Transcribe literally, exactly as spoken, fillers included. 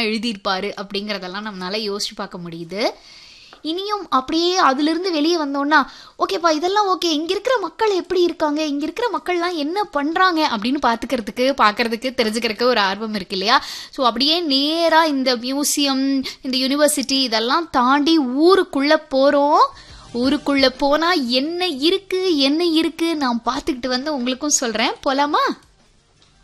எழுதியிருப்பாரு அப்படிங்கறதெல்லாம் நம்மளால யோசிச்சு பார்க்க முடியுது. இனியும் அப்படியே அதுல இருந்து வெளியே வந்தோம்னா ஓகேப்பா இதெல்லாம் ஓகே, இங்க இருக்கிற மக்கள் எப்படி இருக்காங்க, இங்க இருக்கிற மக்கள்லாம் என்ன பண்றாங்க அப்படின்னு பாத்துக்கிறதுக்கு பாக்குறதுக்கு தெரிஞ்சுக்கிறதுக்கு ஒரு ஆர்வம் இருக்கு இல்லையா. ஸோ அப்படியே நேரா இந்த மியூசியம், இந்த யூனிவர்சிட்டி இதெல்லாம் தாண்டி ஊருக்குள்ள போறோம். ஊருக்குள்ள போனா என்ன இருக்கு என்ன இருக்கு நான் பாத்துக்கிட்டு வந்து உங்களுக்கும் சொல்றேன். போலாமா?